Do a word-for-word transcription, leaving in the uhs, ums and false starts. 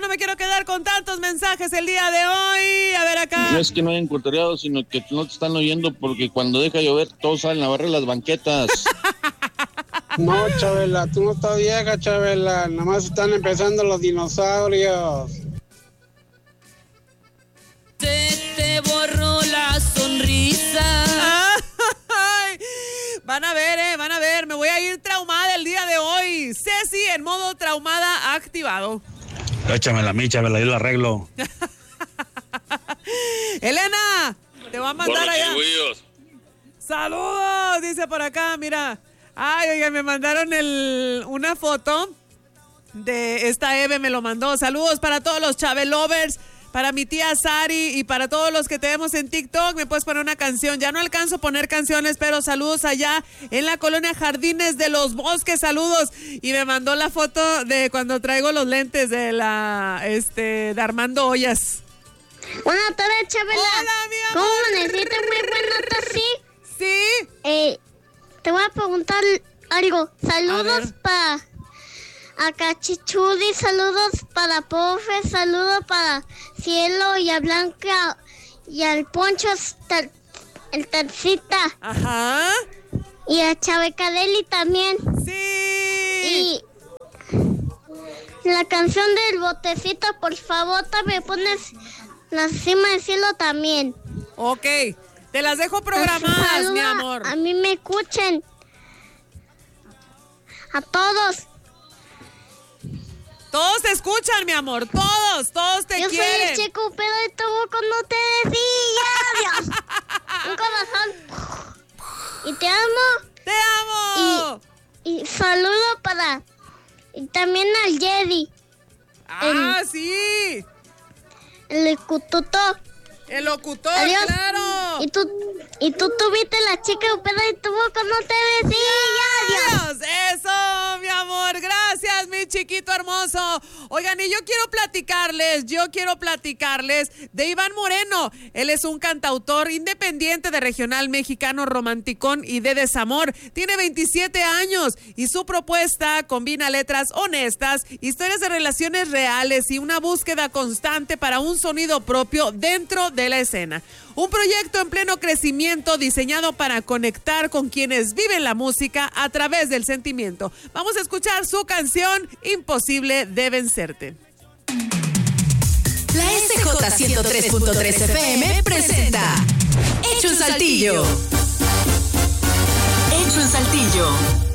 no me quiero quedar con tantos mensajes el día de hoy. A ver acá. No es que no hayan cultureado, sino que no te están oyendo porque cuando deja llover todos salen a barrer las banquetas. No, Chabela, tú no estás vieja, Chabela. Nada más están empezando los dinosaurios. Se te borró la sonrisa. Ay, van a ver, eh, van a ver. Me voy a ir traumada el día de hoy. Ceci en modo traumada activado. Échamela a mí, Chabela, yo la arreglo. Elena, te voy a mandar allá. Saludos, dice por acá, mira. Ay, oigan, me mandaron el, una foto de esta Eve, me lo mandó. Saludos para todos los Chabelovers, para mi tía Sari y para todos los que te vemos en TikTok. Me puedes poner una canción. Ya no alcanzo a poner canciones, pero saludos allá en la colonia Jardines de los Bosques. Saludos. Y me mandó la foto de cuando traigo los lentes de la, este, de Armando Ollas. Buenas tardes, Chabela. Hola, mi amor. ¿Cómo necesitas muy buena nota, sí? Sí. Eh, te voy a preguntar algo. Saludos para a Cachichudi, saludos para Profe, saludos para Cielo y a Blanca y al Poncho, ter, el Tercita. Ajá. Y a Chabecadeli también. Sí. Y la canción del botecito, por favor, también pones la cima del cielo también. Ok, te las dejo programadas, Saluda, mi amor. A mí me escuchen. A todos. Todos te escuchan, mi amor, todos, todos te Yo quieren. Yo soy el chico pedo de todo cuando te decía, Dios. Un corazón. Y te amo. Te amo. Y, y saludo para... Y también al Jedi. Ah, el, sí. El locutor. El locutor, Adiós. Claro. Y tú, y tú tuviste la chica de pedo de tu boca, no te decía, Dios. Eso, mi amor, gracias, mi chiquito hermoso. Oigan, y yo quiero platicarles, yo quiero platicarles de Iván Moreno. Él es un cantautor independiente de regional mexicano, romanticón y de desamor. Tiene veintisiete años y su propuesta combina letras honestas, historias de relaciones reales y una búsqueda constante para un sonido propio dentro de la escena. Un proyecto en pleno crecimiento diseñado para conectar con quienes viven la música a través del sentimiento. Vamos a escuchar su canción Imposible de Vencerte. La S J ciento tres punto tres F M presenta Hecho en Saltillo. Hecho en Saltillo.